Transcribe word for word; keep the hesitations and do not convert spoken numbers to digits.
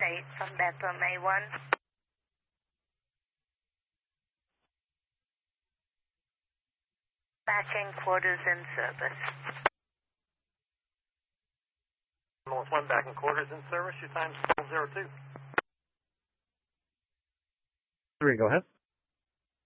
eight from Bethlehem A one. Batching quarters in service. Ambulance one back in quarters in service. Your time's twelve oh two. Three, go ahead.